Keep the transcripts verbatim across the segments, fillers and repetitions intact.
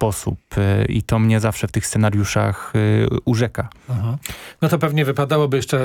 sposób i to mnie zawsze w tych scenariuszach urzeka. Aha. No to pewnie wypadałoby jeszcze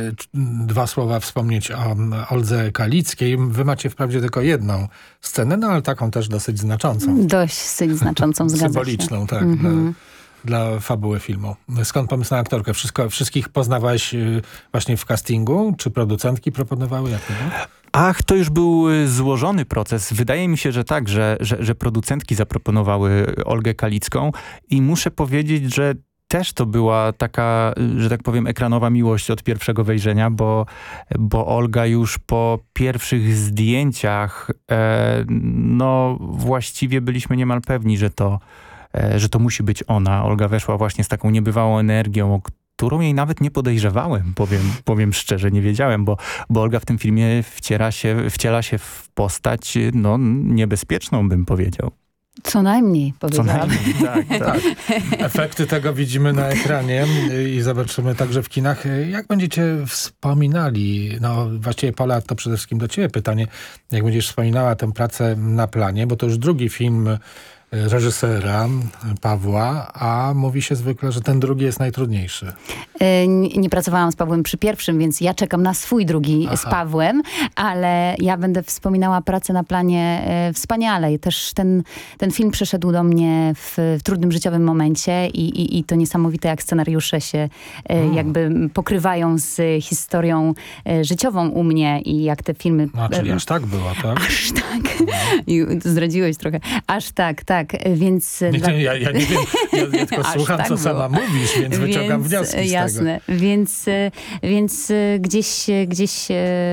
dwa słowa wspomnieć o Oldze Kalickiej. Wy macie wprawdzie tylko jedną scenę, no ale taką też dosyć znaczącą. Dość znaczącą, zgadza się. Symboliczną, tak. Mm-hmm. Dla, dla fabuły filmu. Skąd pomysł na aktorkę? Wszystko, wszystkich poznawałeś właśnie w castingu? Czy producentki proponowały? Jak to było? Ach, to już był złożony proces. Wydaje mi się, że tak, że, że, że producentki zaproponowały Olgę Kalicką i muszę powiedzieć, że też to była taka, że tak powiem, ekranowa miłość od pierwszego wejrzenia, bo, bo Olga już po pierwszych zdjęciach, e, no właściwie byliśmy niemal pewni, że to, e, że to musi być ona. Olga weszła właśnie z taką niebywałą energią, o którą jej nawet nie podejrzewałem, powiem, powiem szczerze, nie wiedziałem, bo, bo Olga w tym filmie wciera się, wciela się w postać no, niebezpieczną, bym powiedział. Co najmniej, powiedziałam. Co najmniej, tak, tak. Efekty tego widzimy na ekranie i zobaczymy także w kinach. Jak będziecie wspominali, no właściwie Pola, to przede wszystkim do ciebie pytanie, jak będziesz wspominała tę pracę na planie, bo to już drugi film reżysera Pawła, a mówi się zwykle, że ten drugi jest najtrudniejszy. Nie, nie pracowałam z Pawłem przy pierwszym, więc ja czekam na swój drugi Aha. z Pawłem, ale ja będę wspominała pracę na planie e, wspaniale. I też ten, ten film przyszedł do mnie w, w trudnym życiowym momencie i, i, i to niesamowite, jak scenariusze się e, hmm. jakby pokrywają z historią e, życiową u mnie i jak te filmy... No, czyli aż tak było, tak? Aż tak. I zdradziłeś trochę. Aż tak, tak. Więc nie, dla... nie, ja, ja nie wiem, ja, ja tylko słucham, tak co było. Sama mówisz, więc, więc wyciągam wnioski z jasne. tego. Więc, więc gdzieś, gdzieś,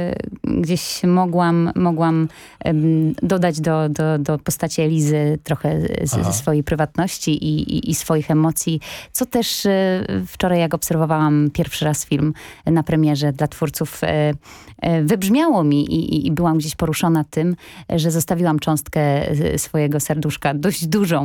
gdzieś mogłam, mogłam dodać do, do, do postaci Elizy trochę ze swojej prywatności i, i, i swoich emocji, co też wczoraj, jak obserwowałam pierwszy raz film na premierze dla twórców, wybrzmiało mi i, i byłam gdzieś poruszona tym, że zostawiłam cząstkę swojego serduszka dość dużą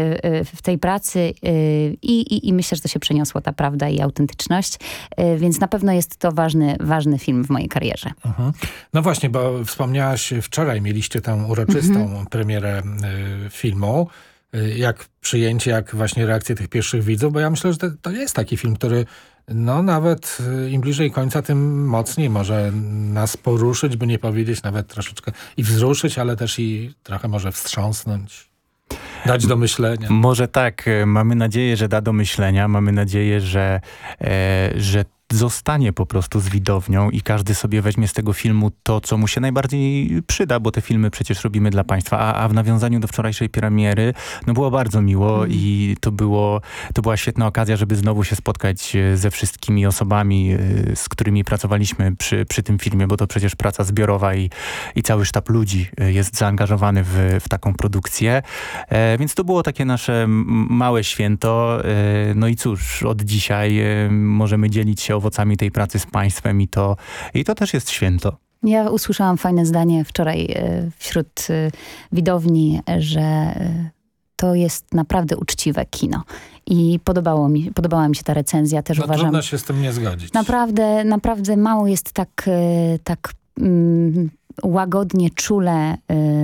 w tej pracy i, i, i myślę, że to się przeniosło, ta prawda i autentyczność, więc na pewno jest to ważny, ważny film w mojej karierze. Mhm. No właśnie, bo wspomniałaś, wczoraj mieliście tę uroczystą mhm. premierę y, filmu. Y, jak przyjęcie, jak właśnie reakcje tych pierwszych widzów, bo ja myślę, że to, to jest taki film, który no nawet y, im bliżej końca, tym mocniej może nas poruszyć, by nie powiedzieć nawet troszeczkę i wzruszyć, ale też i trochę może wstrząsnąć. Dać do myślenia. Może tak. Mamy nadzieję, że da do myślenia. Mamy nadzieję, że, e, że zostanie po prostu z widownią i każdy sobie weźmie z tego filmu to, co mu się najbardziej przyda, bo te filmy przecież robimy dla państwa. A, a w nawiązaniu do wczorajszej premiery, no było bardzo miło mm. i to, było, to była świetna okazja, żeby znowu się spotkać ze wszystkimi osobami, z którymi pracowaliśmy przy, przy tym filmie, bo to przecież praca zbiorowa i, i cały sztab ludzi jest zaangażowany w, w taką produkcję. E, więc to było takie nasze małe święto. E, no i cóż, od dzisiaj e, możemy dzielić się owocami tej pracy z państwem i to, i to też jest święto. Ja usłyszałam fajne zdanie wczoraj wśród widowni, że to jest naprawdę uczciwe kino. I podobało mi, podobała mi się ta recenzja. Też no, uważam, trudno się z tym nie zgodzić. Naprawdę, naprawdę mało jest tak, tak mm, łagodnie, czule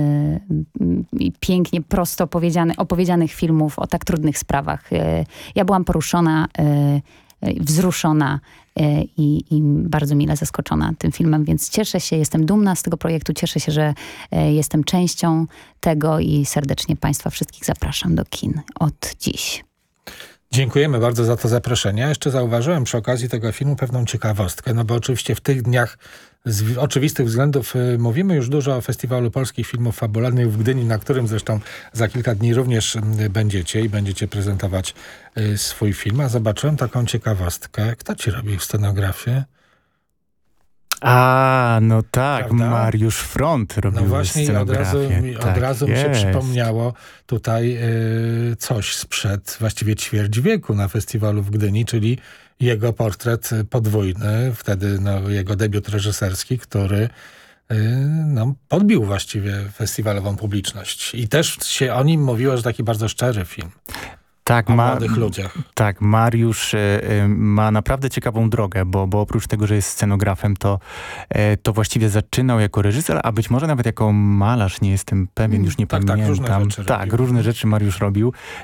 i yy, pięknie, prosto opowiedziane, opowiedzianych filmów o tak trudnych sprawach. Yy, ja byłam poruszona, yy, wzruszona I, i bardzo mile zaskoczona tym filmem, więc cieszę się, jestem dumna z tego projektu, cieszę się, że jestem częścią tego i serdecznie Państwa wszystkich zapraszam do kin od dziś. Dziękujemy bardzo za to zaproszenie. Ja jeszcze zauważyłem przy okazji tego filmu pewną ciekawostkę, no bo oczywiście w tych dniach z oczywistych względów y, mówimy już dużo o Festiwalu Polskich Filmów Fabularnych w Gdyni, na którym zresztą za kilka dni również y, będziecie i będziecie prezentować y, swój film. A zobaczyłem taką ciekawostkę. Kto ci robił scenografię? A, no tak, Prawda? Mariusz Front robił No właśnie od razu, mi, tak od razu mi się jest. przypomniało tutaj y, coś sprzed właściwie ćwierć wieku na festiwalu w Gdyni, czyli jego portret podwójny, wtedy no, jego debiut reżyserski, który y, no, podbił właściwie festiwalową publiczność. I też się o nim mówiło, że taki bardzo szczery film. Tak, o ma, młodych ludziach. Tak, Mariusz y, y, ma naprawdę ciekawą drogę, bo, bo oprócz tego, że jest scenografem, to, y, to właściwie zaczynał jako reżyser, a być może nawet jako malarz, nie jestem pewien, już nie tak, pamiętam. Tak, różne rzeczy tak, robił. różne rzeczy Mariusz robił